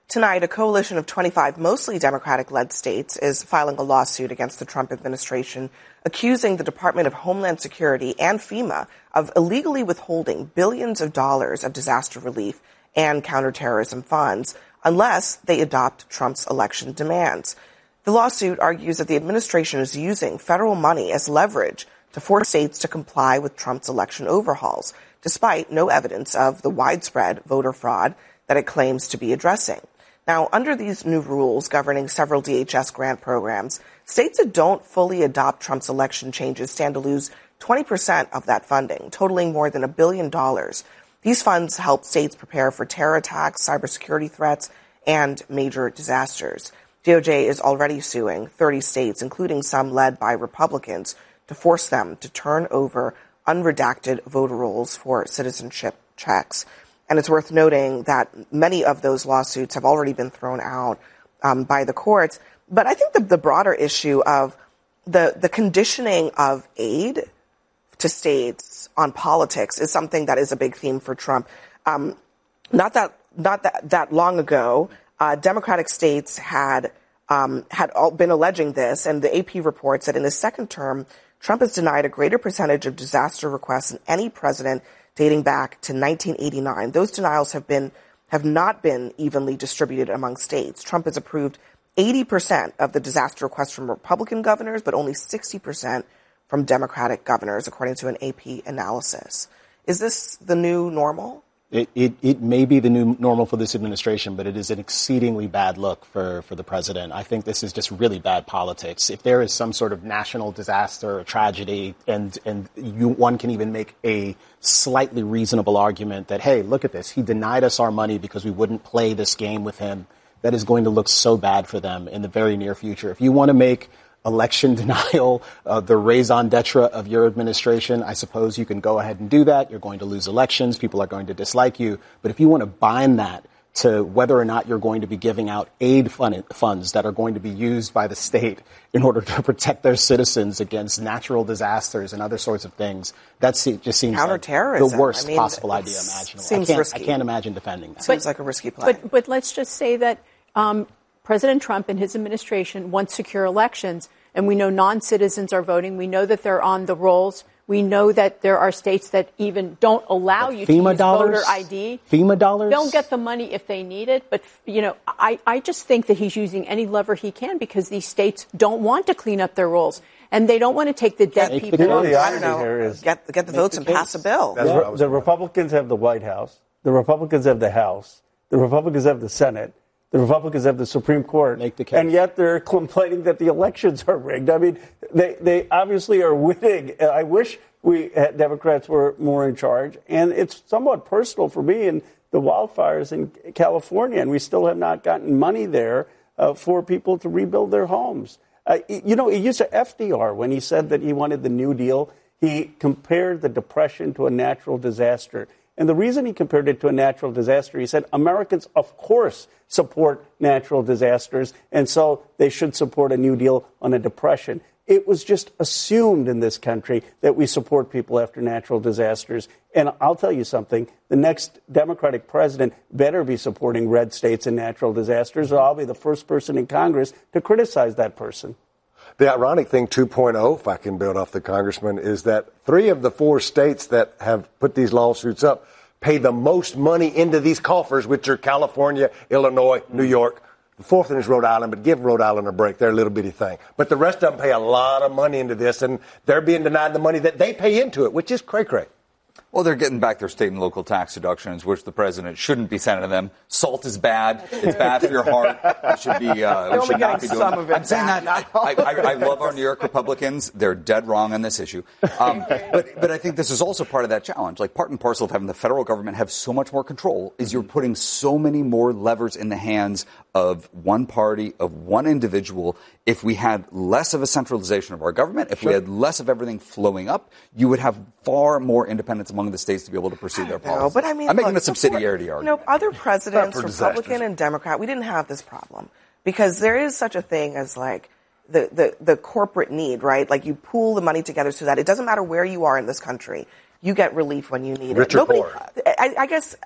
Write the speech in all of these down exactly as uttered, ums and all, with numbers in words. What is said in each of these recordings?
Tonight, a coalition of twenty-five mostly Democratic-led states is filing a lawsuit against the Trump administration, accusing the Department of Homeland Security and FEMA of illegally withholding billions of dollars of disaster relief and counterterrorism funds unless they adopt Trump's election demands. The lawsuit argues that the administration is using federal money as leverage to force states to comply with Trump's election overhauls, despite no evidence of the widespread voter fraud that it claims to be addressing. Now, under these new rules governing several D H S grant programs, states that don't fully adopt Trump's election changes stand to lose twenty percent of that funding, totaling more than a billion dollars. These funds help states prepare for terror attacks, cybersecurity threats, and major disasters. D O J is already suing thirty states, including some led by Republicans, to force them to turn over unredacted voter rolls for citizenship checks. And it's worth noting that many of those lawsuits have already been thrown out um, by the courts. But I think the, the broader issue of the, the conditioning of aid to states on politics is something that is a big theme for Trump. Um, not that not that, that long ago, uh, Democratic states had um, had all been alleging this, and the A P reports that in his second term, Trump has denied a greater percentage of disaster requests than any president dating back to nineteen eighty-nine. Those denials have been have not been evenly distributed among states. Trump has approved eighty percent of the disaster requests from Republican governors, but only sixty percent from Democratic governors, according to an A P analysis. Is this the new normal? It, it, it may be the new normal for this administration, but it is an exceedingly bad look for, for the president. I think this is just really bad politics. If there is some sort of national disaster or tragedy, and, and you, one can even make a slightly reasonable argument that, hey, look at this. He denied us our money because we wouldn't play this game with him. That is going to look so bad for them in the very near future. If you want to make election denial uh, the raison d'etre of your administration, I suppose you can go ahead and do that. You're going to lose elections. People are going to dislike you. But if you want to bind that to whether or not you're going to be giving out aid fund- funds that are going to be used by the state in order to protect their citizens against natural disasters and other sorts of things, that just seems like the worst I mean, possible idea imaginable. Seems I can't, risky. I can't imagine defending that. Seems like a risky play. But, but let's just say that um, President Trump and his administration want secure elections, and we know non-citizens are voting. We know that they're on the rolls. We know that there are states that even don't allow but you FEMA to use dollars? voter I D. FEMA dollars? They'll get the money if they need it. But, you know, I, I just think that he's using any lever he can because these states don't want to clean up their rolls. And they don't want to take the dead Make people. The I the don't irony know. here is Get, get the votes the and case. pass a bill. The, Yeah. the Republicans have the White House. The Republicans have the House. The Republicans have the Senate. The Republicans have the Supreme Court. Make the case. And yet they're complaining that the elections are rigged. I mean, they, they obviously are winning. I wish we had Democrats were more in charge. And it's somewhat personal for me in the wildfires in California. And we still have not gotten money there uh, for people to rebuild their homes. Uh, you know, it used to F D R when he said that he wanted the New Deal. He compared the Depression to a natural disaster. And the reason he compared it to a natural disaster, he said Americans, of course, support natural disasters, and so they should support a New Deal on a depression. It was just assumed in this country that we support people after natural disasters. And I'll tell you something, the next Democratic president better be supporting red states and natural disasters, or I'll be the first person in Congress to criticize that person. The ironic thing, two point oh, if I can build off the congressman, is that three of the four states that have put these lawsuits up pay the most money into these coffers, which are California, Illinois, New York. The fourth one is Rhode Island, but give Rhode Island a break. They're a little bitty thing. But the rest of them pay a lot of money into this, and they're being denied the money that they pay into it, which is cray-cray. Well, they're getting back their state and local tax deductions, which the president shouldn't be sending them. Salt is bad. It's bad for your heart. It should be. Uh, They're should only not be getting doing some of it I'm saying back, that. not all I, I, I love our New York Republicans. They're dead wrong on this issue. Um, but but I think this is also part of that challenge. Like part and parcel of having the federal government have so much more control is you're putting so many more levers in the hands of one party, of one individual. If we had less of a centralization of our government, if Sure. we had less of everything flowing up, you would have far more independence among the states to be able to pursue their policies. No, but I mean, I'm making look, a subsidiarity before, argument. You know, other presidents, for Republican disasters. and Democrat, we didn't have this problem because there is such a thing as like the, the, the corporate need, right? Like you pool the money together so that it doesn't matter where you are in this country, you get relief when you need Rich it. or Nobody, poor. I, I guess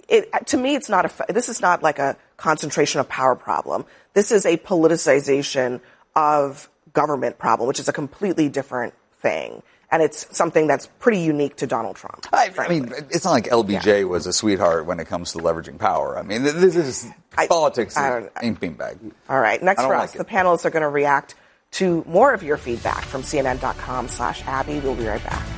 it, to me, it's not a, this is not like a concentration of power problem. This is a politicization of government problem, which is a completely different thing. And it's something that's pretty unique to Donald Trump. I, I mean, it's not like L B J yeah. was a sweetheart when it comes to leveraging power. I mean, this is I, politics I ain't beanbag. All right. Next for us, like the panelists are going to react to more of your feedback from C N N dot com slash Abby. We'll be right back.